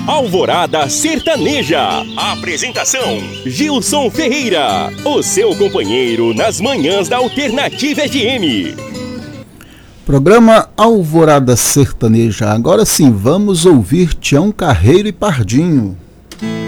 Alvorada Sertaneja. Apresentação: Gilson Ferreira, o seu companheiro nas manhãs da Alternativa FM. Programa Alvorada Sertaneja. Agora sim, vamos ouvir Tião Carreiro e Pardinho.